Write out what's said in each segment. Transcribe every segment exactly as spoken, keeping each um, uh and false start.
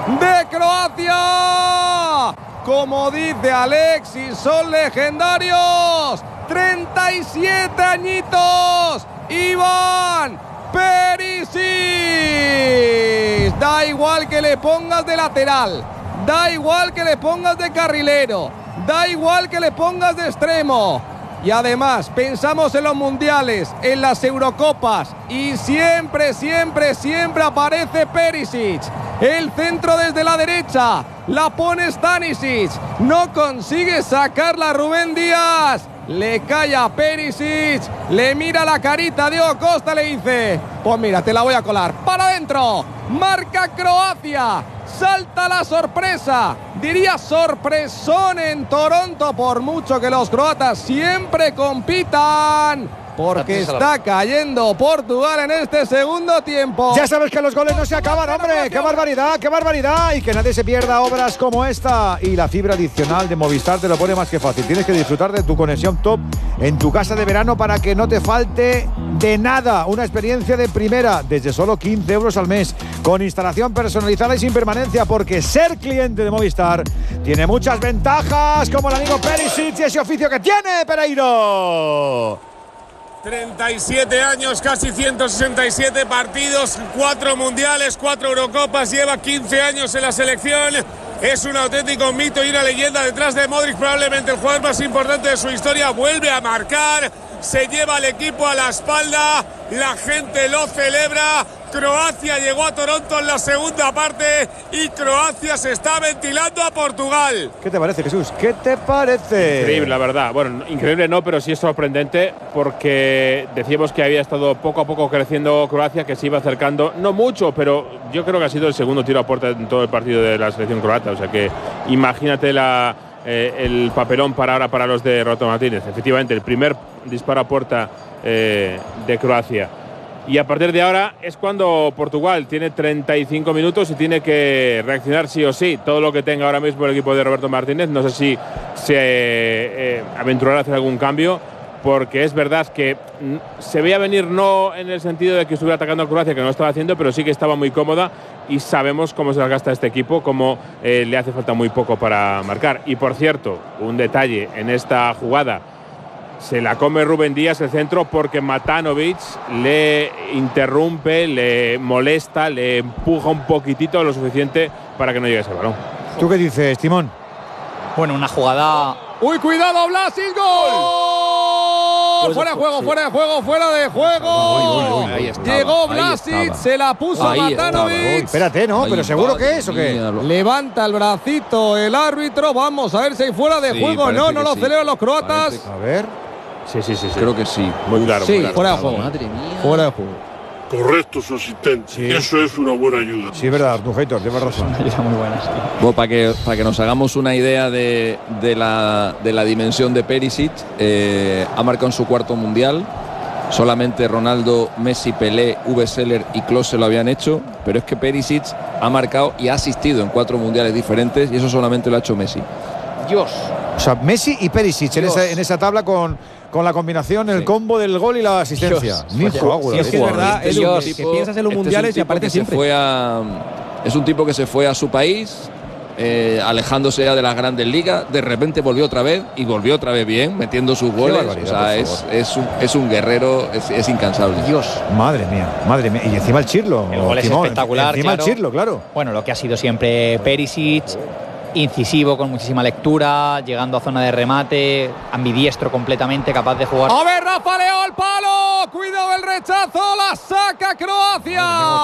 de Croacia. Como dice Alexis, son legendarios. treinta y siete añitos. Iván Perisic. Da igual que le pongas de lateral, da igual que le pongas de carrilero, da igual que le pongas de extremo. Y además pensamos en los mundiales, en las Eurocopas, y siempre, siempre, siempre aparece Perisic. El centro desde la derecha, la pone Stanisic, no consigue sacarla Rubén Díaz. Le cae a Perisic, le mira la carita a Diego Costa, le dice: pues mira, te la voy a colar. Para adentro, marca Croacia. Salta la sorpresa, diría sorpresón en Toronto, por mucho que los croatas siempre compitan, porque está cayendo Portugal en este segundo tiempo. Ya sabes que los goles no se acaban, hombre. ¡Qué barbaridad, qué barbaridad! Y que nadie se pierda obras como esta. Y la fibra adicional de Movistar te lo pone más que fácil. Tienes que disfrutar de tu conexión top en tu casa de verano para que no te falte de nada. Una experiencia de primera desde solo quince euros al mes, con instalación personalizada y sin permanencia, porque ser cliente de Movistar tiene muchas ventajas, como el amigo Perisic y ese oficio que tiene, Pereiro. treinta y siete años, casi ciento sesenta y siete partidos, cuatro mundiales, cuatro Eurocopas, lleva quince años en la selección. Es un auténtico mito y una leyenda detrás de Modric, probablemente el jugador más importante de su historia. Vuelve a marcar, se lleva al equipo a la espalda, la gente lo celebra. Croacia llegó a Toronto en la segunda parte y Croacia se está ventilando a Portugal. ¿Qué te parece, Jesús? ¿Qué te parece? Increíble, la verdad. Bueno, increíble no, pero sí es sorprendente, porque decíamos que había estado poco a poco creciendo Croacia, que se iba acercando, no mucho, pero yo creo que ha sido el segundo tiro a puerta en todo el partido de la selección croata. O sea que imagínate la, eh, el papelón para ahora para los de Roberto Martínez. Efectivamente, el primer disparo a puerta eh, de Croacia. Y a partir de ahora es cuando Portugal tiene treinta y cinco minutos y tiene que reaccionar sí o sí. Todo lo que tenga ahora mismo el equipo de Roberto Martínez, no sé si se eh, aventurará a hacer algún cambio, porque es verdad que se veía venir, no en el sentido de que estuviera atacando a Croacia, que no lo estaba haciendo, pero sí que estaba muy cómoda, y sabemos cómo se gasta este equipo, cómo eh, le hace falta muy poco para marcar. Y por cierto, un detalle en esta jugada: se la come Rubén Díaz el centro, porque Matanovic le interrumpe, le molesta, le empuja un poquitito, lo suficiente para que no llegue ese balón. ¿Tú qué dices, Timón? Bueno, una jugada... ¡Uy, cuidado, Vlasic! ¡Gol! Fuera de juego, fuera de juego, fuera de juego. Uy, uy, uy, estaba, llegó Vlasic, se la puso ahí Matanovic. estaba, Espérate, ¿no? Ay, ¿Pero seguro madre que es o qué? mía, lo- Levanta el bracito el árbitro. Vamos a ver si hay fuera de Sí, juego. parece No, no que lo sí. celebran los croatas. Parece A ver. Sí, sí, sí, sí. Creo que sí. Muy claro, Sí, muy claro. fuera de juego. Madre mía. Fuera de juego. Correcto su asistente. Sí. Eso es una buena ayuda. Sí, es verdad, tu hater, tienes razón. Era muy buena, sí. Bueno, para que, para que nos hagamos una idea de, de, la, de la dimensión de Perisic, eh, ha marcado en su cuarto mundial. Solamente Ronaldo, Messi, Pelé, Uwe Seller y Klose lo habían hecho, pero es que Perisic ha marcado y ha asistido en cuatro mundiales diferentes, y eso solamente lo ha hecho Messi. Dios. O sea, Messi y Perisic en esa, en esa tabla con, con la combinación, el Sí. combo del gol y la asistencia. Dios. Mi Oye, juego, si es que es verdad, Este Edu, un que tipo- piensas en los este es un mundiales y tipo aparece que se siempre. fue a- es un tipo que se fue a su país, eh, alejándose ya de las grandes ligas, de repente volvió otra vez y volvió otra vez bien, metiendo sus goles. O barbaridad, sea, por es, favor. es, un, es un guerrero, es, es incansable. Dios. Madre mía, madre mía. Y encima el Chirlo. El gol es Timón, espectacular, Encima claro. el Chirlo, claro. Bueno, lo que ha sido siempre Perisic, incisivo, con muchísima lectura, llegando a zona de remate, ambidiestro completamente, capaz de jugar. A ver, Rafa Leao al palo. Cuidado el rechazo. La saca Croacia.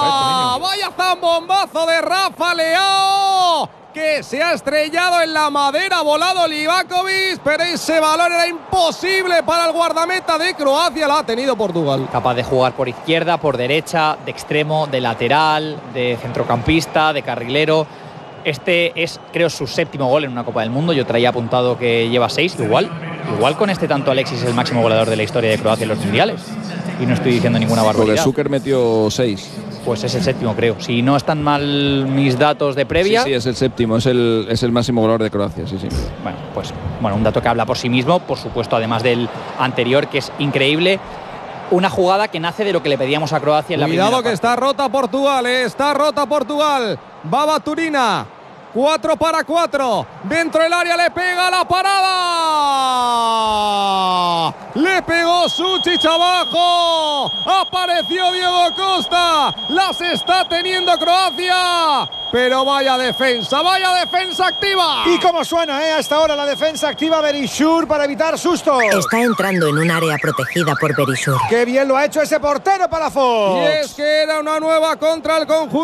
Vaya zambombazo de Rafa Leao, que se ha estrellado en la madera. Ha volado Livakovic, pero ese balón era imposible para el guardameta de Croacia. La ha tenido Portugal. Capaz de jugar por izquierda, por derecha, de extremo, de lateral, de centrocampista, de carrilero. Este es, creo, su séptimo gol en una Copa del Mundo. Yo traía apuntado que lleva seis. Igual, igual con este tanto Alexis es el máximo goleador de la historia de Croacia en los mundiales. Y no estoy diciendo ninguna Porque barbaridad. Zucker metió seis. Pues es el séptimo, creo. Si no están mal mis datos de previa. Sí, sí, es el séptimo, es el, es el máximo goleador de Croacia, sí, sí. Bueno, pues bueno, un dato que habla por sí mismo, por supuesto, además del anterior, que es increíble. una jugada que nace de lo que le pedíamos a Croacia en la primera Cuidado que parte. está rota Portugal, eh, está rota Portugal. Va Baturina. cuatro para cuatro. Dentro del área le pega la parada. Le pegó Sučić abajo. Apareció Diego Costa. Las está teniendo Croacia. Pero vaya defensa, vaya defensa activa. ¿Y cómo suena, eh? Hasta ahora la defensa activa Berisur para evitar sustos. Está entrando en un área protegida por Berisur. ¡Qué bien lo ha hecho ese portero, Palafox! Y es que era una nueva contra el conjunto